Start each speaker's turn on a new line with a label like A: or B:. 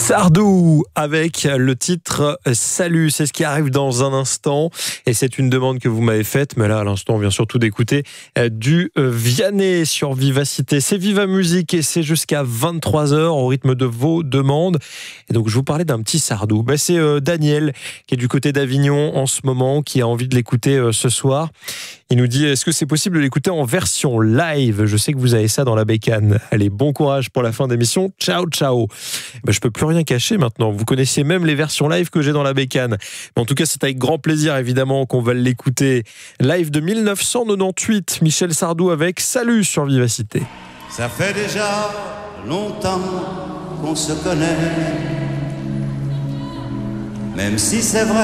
A: Sardou avec le titre Salut, c'est ce qui arrive dans un instant et c'est une demande que vous m'avez faite, mais là à l'instant on vient surtout d'écouter du Vianney sur Vivacité. C'est Viva Musique et c'est jusqu'à 23h au rythme de vos demandes. Et donc je vous parlais d'un petit Sardou. C'est Daniel qui est du côté d'Avignon en ce moment, qui a envie de l'écouter ce soir. Il nous dit, est-ce que c'est possible de l'écouter en version live? Je sais que vous avez ça dans la bécane. Allez, bon courage pour la fin d'émission. Ciao, ciao. Je peux plus rien cacher maintenant. Vous connaissez même les versions live que j'ai dans la bécane. Mais en tout cas, c'est avec grand plaisir, évidemment, qu'on va l'écouter. Live de 1998, Michel Sardou avec Salut sur Vivacité.
B: Ça fait déjà longtemps qu'on se connaît, même si c'est vrai